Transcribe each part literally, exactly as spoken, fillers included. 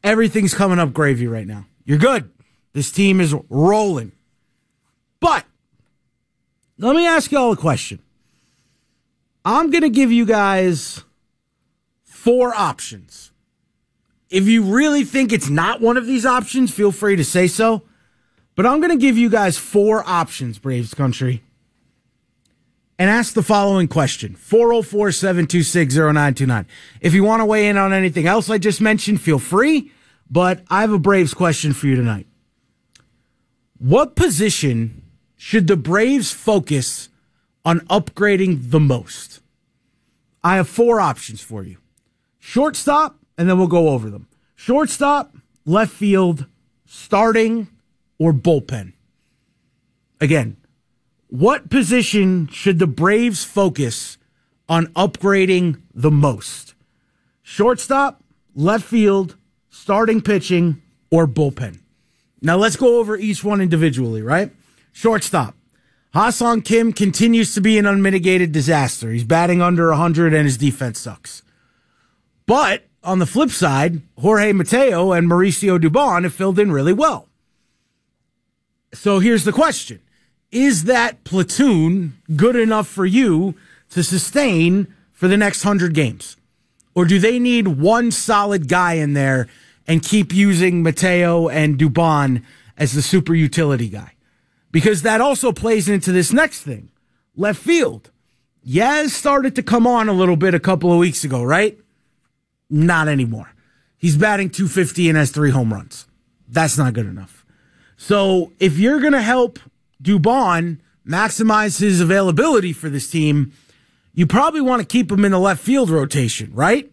everything's coming up gravy right now. You're good. This team is rolling. But let me ask you all a question. I'm going to give you guys four options. If you really think it's not one of these options, feel free to say so. But I'm going to give you guys four options, Braves Country, and ask the following question. four oh four, seven two six, oh nine two nine. If you want to weigh in on anything else I just mentioned, feel free. But I have a Braves question for you tonight. What position should the Braves focus on upgrading the most? I have four options for you. Shortstop, and then we'll go over them. Shortstop, left field, starting, or bullpen. Again, what position should the Braves focus on upgrading the most? Shortstop, left field, starting pitching, or bullpen? Now let's go over each one individually, right? Shortstop. Ha-Seong Kim continues to be an unmitigated disaster. He's batting under one hundred and his defense sucks. But on the flip side, Jorge Mateo and Mauricio Dubon have filled in really well. So here's the question. Is that platoon good enough for you to sustain for the next one hundred games? Or do they need one solid guy in there and keep using Mateo and Dubon as the super utility guy? Because that also plays into this next thing. Left field. Yaz started to come on a little bit a couple of weeks ago, right? Not anymore. He's batting two fifty and has three home runs. That's not good enough. So if you're going to help Dubon maximize his availability for this team, you probably want to keep him in the left field rotation, right?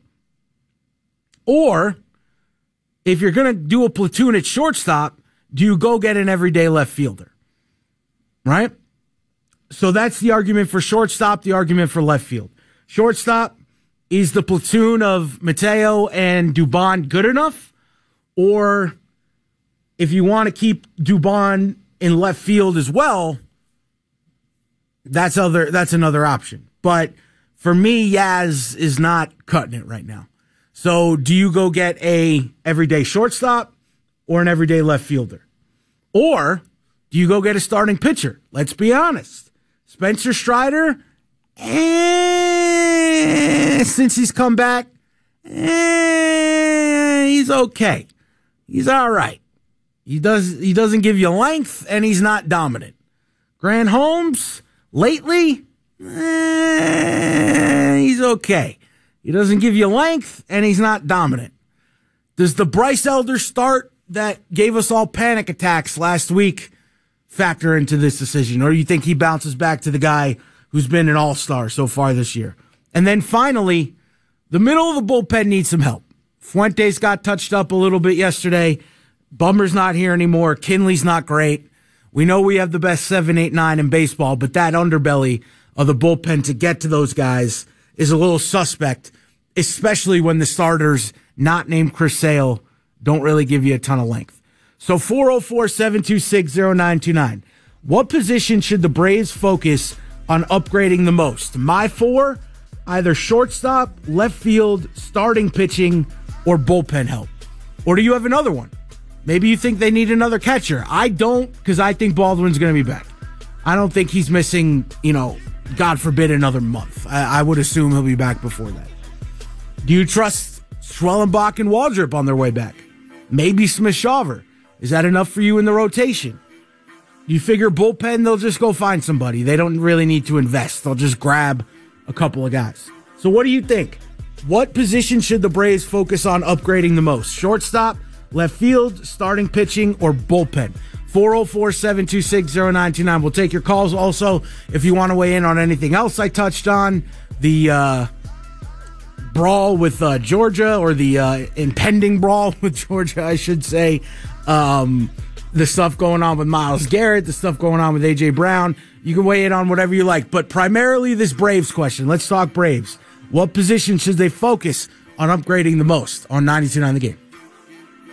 Or if you're going to do a platoon at shortstop, do you go get an everyday left fielder? Right? So that's the argument for shortstop, the argument for left field. Shortstop, is the platoon of Mateo and Dubon good enough? Or if you want to keep Dubon in left field as well, that's other that's another option. But for me, Yaz is not cutting it right now. So do you go get a everyday shortstop or an everyday left fielder? Or do you go get a starting pitcher? Let's be honest. Spencer Strider, eh, since he's come back, eh, he's okay. He's all right. He does. He doesn't give you length, and he's not dominant. Grant Holmes, lately, eh, he's okay. He doesn't give you length, and he's not dominant. Does the Bryce Elder start that gave us all panic attacks last week factor into this decision? Or do you think he bounces back to the guy who's been an all-star so far this year? And then finally, the middle of the bullpen needs some help. Fuentes got touched up a little bit yesterday. Bummer's not here anymore. Kinley's not great. We know we have the best seven, eight, nine in baseball, but that underbelly of the bullpen to get to those guys is a little suspect, especially when the starters, not named Chris Sale, don't really give you a ton of length. So four oh four, seven two six, oh nine two nine. What position should the Braves focus on upgrading the most? My four, either shortstop, left field, starting pitching, or bullpen help. Or do you have another one? Maybe you think they need another catcher. I don't, because I think Baldwin's going to be back. I don't think he's missing, you know, God forbid, another month. I, I would assume he'll be back before that. Do you trust Schwellenbach and Waldrop on their way back? Maybe Smith-Shawver. Is that enough for you in the rotation? You figure bullpen, they'll just go find somebody. They don't really need to invest. They'll just grab a couple of guys. So what do you think? What position should the Braves focus on upgrading the most? Shortstop, left field, starting pitching, or bullpen? four oh four, seven two six, oh nine two nine. We'll take your calls. Also, if you want to weigh in on anything else I touched on, the uh, brawl with uh, Georgia, or the uh, impending brawl with Georgia, I should say. Um, the stuff going on with Myles Garrett, the stuff going on with A J Brown. You can weigh in on whatever you like. But primarily this Braves question. Let's talk Braves. What position should they focus on upgrading the most on ninety-two point nine The Game?